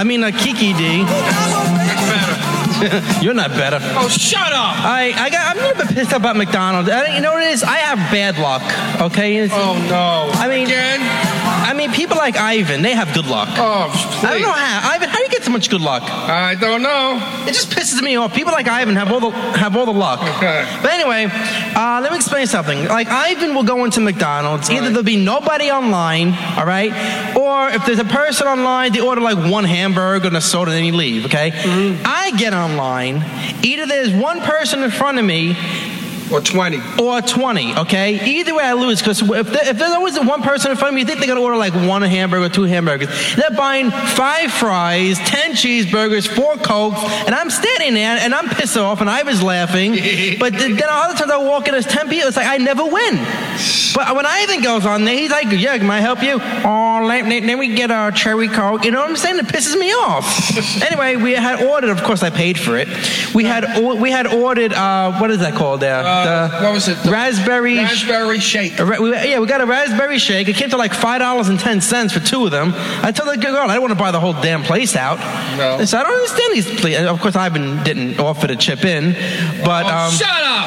I mean, Kiki D. That's better. You're not better. Oh, shut up. I'm a little bit pissed about McDonald's. You know what it is? I have bad luck, okay? Oh, no. I mean, again? I mean, people like Ivan, they have good luck. Oh, please. I don't know how. Ivan, how do you get so much good luck? I don't know. It just pisses me off. People like Ivan have all the luck. Okay. But anyway, let me explain something. Like, Ivan will go into McDonald's. Either there'll be nobody online, all right? Or if there's a person online, they order like one hamburger and a soda and then you leave, okay? Mm-hmm. I get online. Either there's one person in front of me or 20. Or 20, okay? Either way I lose, because if there's always one person in front of me, you think they're going to order like one hamburger or two hamburgers. They're buying 5 fries, 10 cheeseburgers, 4 Cokes, and I'm standing there, and I'm pissed off, and I was laughing. But then other times I walk in, there's 10 people, it's like I never win. But when Ivan goes on there, he's like, yeah, can I help you? Oh, let me get a cherry Coke. You know what I'm saying? It pisses me off. Anyway, we had ordered, of course I paid for it. We had ordered, what is that called there? What was it? Raspberry shake. We got a raspberry shake. It came to like $5.10 for 2 of them. I told the girl, I don't want to buy the whole damn place out. No. So I don't understand these please. Of course, Ivan didn't offer to chip in, but shut up.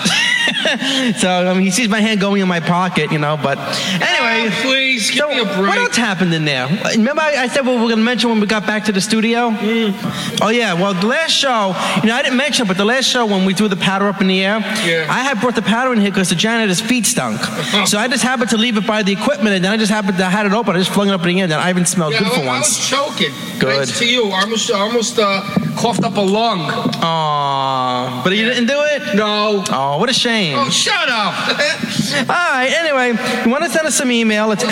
So he sees my hand going in my pocket, you know. But anyway, please give me a break. What else happened in there? Remember, I said what we were going to mention when we got back to the studio. Oh yeah. Well, the last show, you know, I didn't mention, but the last show when we threw the powder up in the air, I had brought the powder in here because the janitor's feet stunk. So I just happened to leave it by the equipment, and then I just happened to had it open. I just flung it up in the air, and Ivan smelled good for once. I was choking. Good. Thanks to you. I almost coughed up a lung. Aww. But you didn't do it? No. Oh, what a shame. Oh, shut up. All right, anyway, you want to send us some email, it's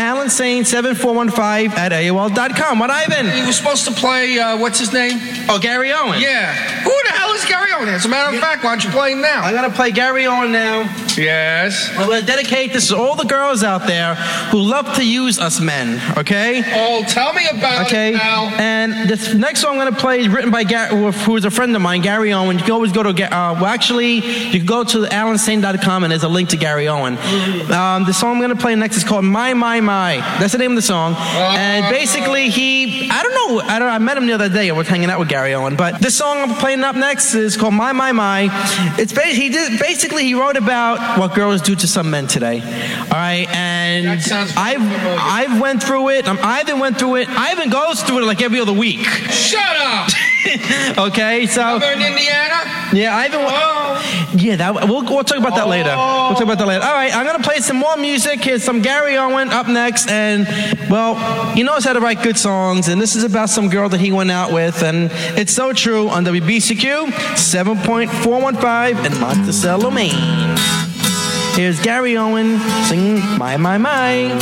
AlanSane7415@AOL.com. What, Ivan? You were supposed to play, what's his name? Oh, Gary Owen. Yeah. Who the hell is Gary Owen? As a matter of fact, why don't you play him now? I'm going to play Gary Owen now. Yes. I'm going to dedicate this to all the girls out there who love to use us men, okay? Oh, tell me about it now. And this next song I'm going to play is written by Gary, who is a friend of mine, Gary Owen. You can always go to, you can go to AlanSane.com and there's a link to Gary Owen. The song I'm going to play next is called My. That's the name of the song. And basically I met him the other day. I was hanging out with Gary Owen. But this song I'm playing up next is called My. It's he wrote about what girls do to some men today. All right, and I've went through it. Ivan went through it. Ivan goes through it like every other week. Shut up. Okay, so. Over in Indiana? Yeah, Ivan. Yeah, we'll talk about that later. We'll talk about that later. All right, I'm gonna play some more music. Here's some Gary Owen up next, and well, he knows how to write good songs, and this is about some girl that he went out with, and it's so true on WBCQ 7.415 in Monticello, Maine. Here's Gary Owen singing My.